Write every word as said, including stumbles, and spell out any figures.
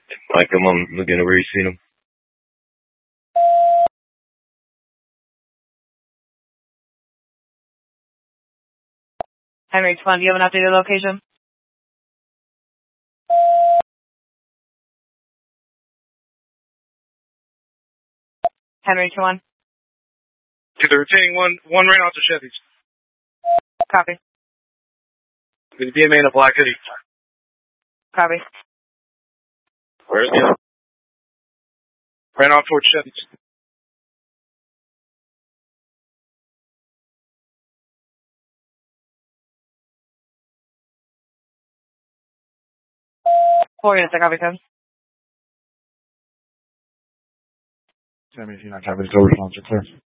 Like, I'm um, looking at where you seen him. Henry Twan, do you have an updated location? Henry Twan. To the retaining one, one ran out to Chevy's. Copy. With the D M A in a black hoodie. Copy. Where's he? Ran off towards Chevy's. Four units, I copy code. Sammy, if you're not covered, it's over, clear.